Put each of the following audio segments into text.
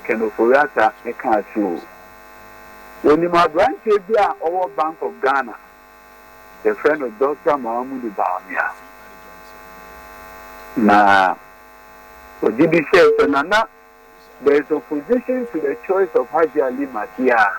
Kenoforiata eka atu woni ma branch bi a owo Bank of Ghana the friend of Dr. Mahmoud Bawumia na Ojidi said Nana there is opposition to the choice of Haji Ali Matia.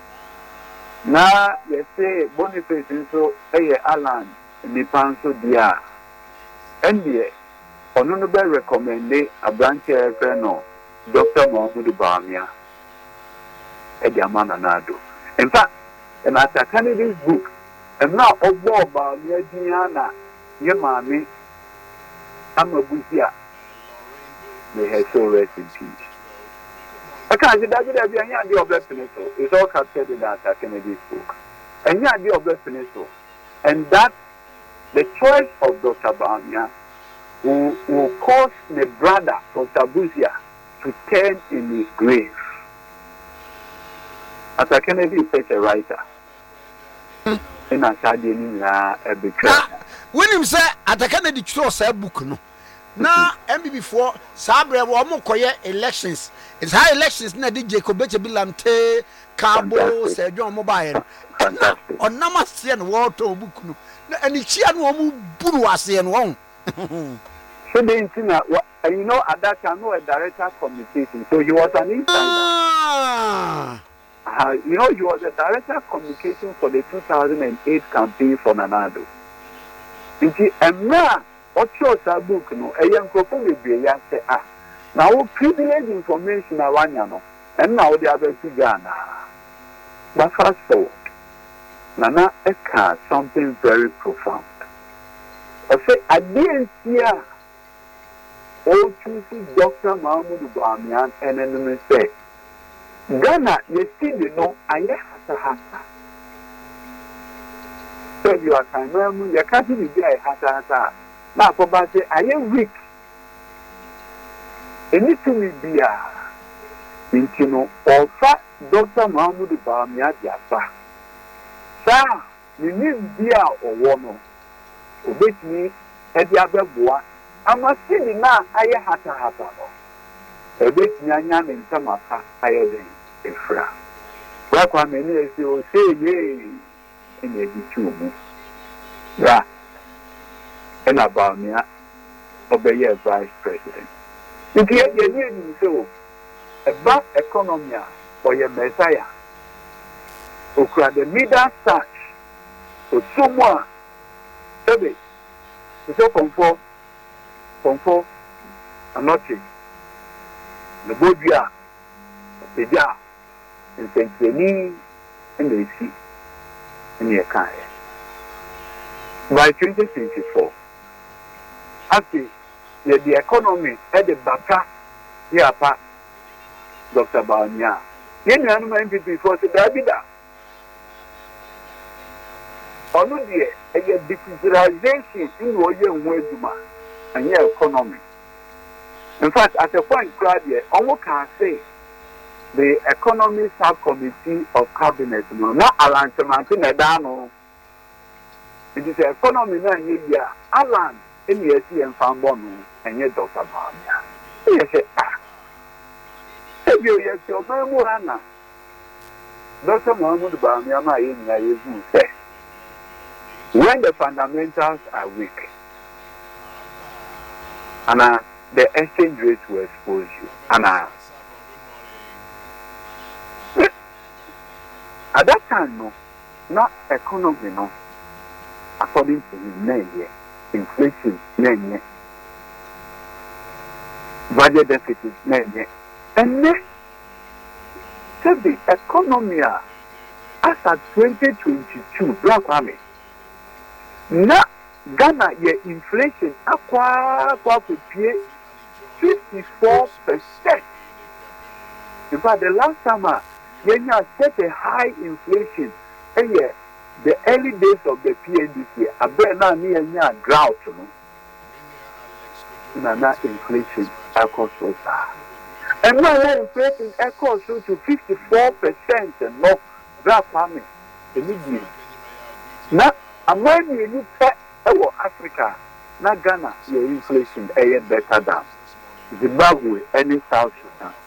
Na you say Boniface so Alan Nipanso dia and the Honorable recommended a branch friend of Dr. Mahmoud Bawumia Ediamana Nado. In fact, and at a candidate's book, and now of Bawumia Diana Yamami Amabusia may have so rest in peace. I can't say that the of Peninsul is all captured in that Kennedy's book. And yeah, the of Peninsul. And that the choice of Dr. Bawumia will cause the brother from Tabusia to turn in his grave. As a Kennedy is such a writer. In a Sardinian a betrayal. When him say at a Kennedy chose a book no. Now, MB4, Sabre, Wamokoye elections. It's high elections na DJ Kobeche Bilante, Cabo, Sergio Mobile. On Namastian water book. And it's Chian Womu Buruasi and one. So then, you know, at that time, no, a director communication. So he was an insider. You know, he was a director of communication for the 2008 campaign for Nanado. And now, what shows a book, no, a young couple will be a say, now privileged information I want you know, and now the other two Ghana. But fast forward, Nana Eka something very profound. I say, I didn't see all choosing Dr. Mahmoud Bawumia and then say, Ghana, you see, you know, I have so you are kind of, you can't be a hata. Now, for Bate, I am weak. Anything will be you know, or fat Dr. Mahmoud Bawumia Diapa. Sir, you need beer or one. Obey me, at the other boy. I must see the man I hata. Obey me, I am in some of higher than a fra. Welcome, and you will say, yea, in a two. Yeah. And about me, obey a vice president. If you have your so a bad economy or your messiah, who cried the middle touch, or someone, baby, it's all comfort, and nothing. The Bodia, the Jar, and Saint Denis, and the sea, and the Akai. By 2024, after the economy at the Baka, Yapa, Dr. Bawumia. You know, MPP for the Davida. Only a digitalization in Royal Weduma and your economy. In fact, at a point, almost can say the economy subcommittee of cabinet, not Alan Semantin. It is the economy now, Alan. In the SCM found one and yet Dr. Bawumia. Yes, if you yes, your Mamurana, Dr. Mahmoud Bawumia, my in say, when the fundamentals are weak, and the exchange rate will expose you, and at that time, no, not economy, no, according to his name, inflation, budget deficit, and then the economy as at 2022, Black Army. Now, Ghana, your inflation, aqua to pay 54%. In fact, the last summer, when you set a high inflation, and the early days of the PNDC, I bet now near drought, Nana inflation, echoes so far. And now inflation echoes to 54% and not Black Army, the median. Now, among you pet Africa, not Ghana, your inflation, better than Zimbabwe, any South Sudan.